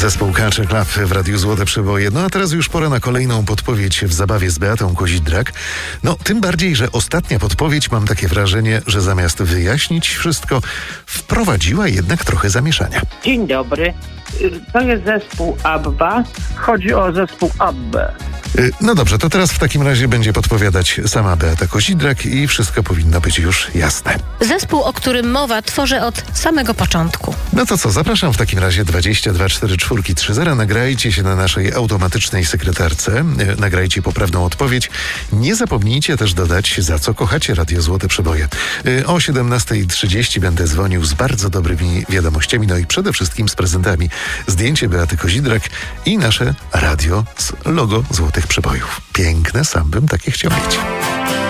Zespół Culture Club w Radiu Złote Przeboje. No a teraz już pora na kolejną podpowiedź w zabawie z Beatą Kozidrak. No tym bardziej, że ostatnia podpowiedź, mam takie wrażenie, że zamiast wyjaśnić wszystko, wprowadziła jednak trochę zamieszania. Dzień dobry. To jest zespół ABBA. Chodzi o zespół ABBA. No dobrze, to teraz w takim razie będzie podpowiadać sama Beata Kozidrak i wszystko powinno być już jasne. Zespół, o którym mowa, tworzę od samego początku. No to co, zapraszam w takim razie 22 44 30. Nagrajcie się na naszej automatycznej sekretarce, nagrajcie poprawną odpowiedź. Nie zapomnijcie też dodać, za co kochacie Radio Złote Przeboje. O 17:30 będę dzwonił z bardzo dobrymi wiadomościami, no i przede wszystkim z prezentami. Zdjęcie Beaty Kozidrak i nasze radio z logo Złotych Przebojów. Piękne, sam bym takie chciał mieć.